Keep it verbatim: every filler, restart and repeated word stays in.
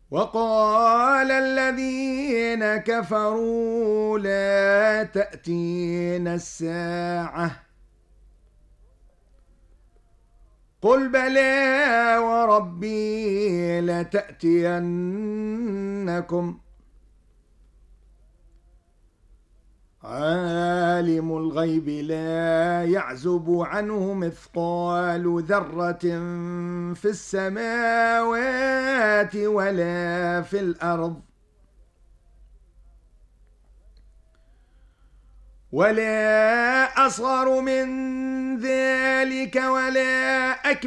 وقال الذين كفروا لا تأتينا الساعة قل بلى وربي لتأتينكم عالم الغيب لا يعزب عنه مثقال ذرة في السماوات ولا في الأرض ولا أصغر من ذلك ولا أكبر